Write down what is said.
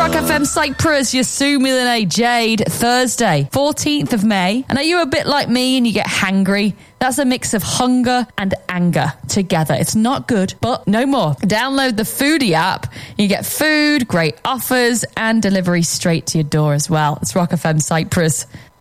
Rock FM Cyprus, Yasumilene Jade, Thursday, 14th of May. And are you a bit like me and you get hangry? That's a mix of hunger and anger together. It's not good, but no more. Download the Foodie app. You get food, great offers, and delivery straight to your door as well. It's Rock FM Cyprus.